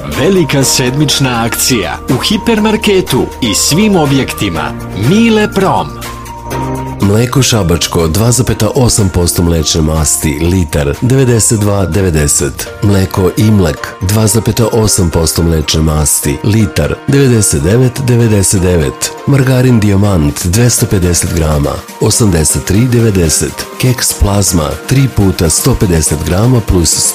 Velika sedmična akcija u hipermarketu i svim objektima. Mile Prom. Mleko šabačko 2,8% mlečne masti, litar 92,90. Mleko Imlek 2,8% mlečne masti, litar 99,99. Margarin Dijamant 250 grama 83,90. Keks Plazma 3 puta 150 grama plus